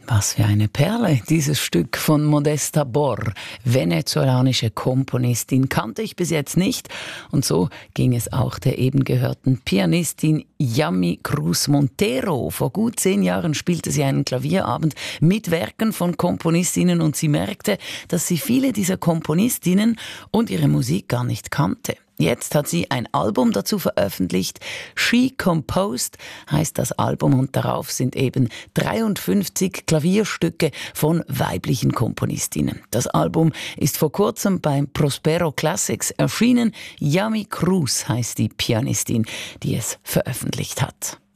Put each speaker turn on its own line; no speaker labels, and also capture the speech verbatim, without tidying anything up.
Was für eine Perle, dieses Stück von Modesta Bor, venezolanische Komponistin, kannte ich bis jetzt nicht. Und so ging es auch der eben gehörten Pianistin Yami Cruz Montero. Vor gut zehn Jahren spielte sie einen Klavierabend mit Werken von Komponistinnen und sie merkte, dass sie viele dieser Komponistinnen und ihre Musik gar nicht kannte. Jetzt hat sie ein Album dazu veröffentlicht. She Composed heißt das Album und darauf sind eben dreiundfünfzig Klavierstücke von weiblichen Komponistinnen. Das Album ist vor kurzem beim Prospero Classics erschienen. Yami Cruz heißt die Pianistin, die es veröffentlicht hat.